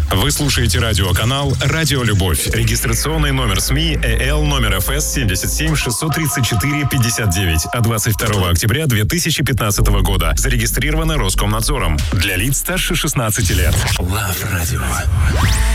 Вы слушаете радиоканал «Радио Любовь». Регистрационный номер СМИ ЭЛ номер ФС 77 634 59 от 22 октября 2015 года. Зарегистрировано Роскомнадзором. Для лиц старше 16 лет. Love Radio.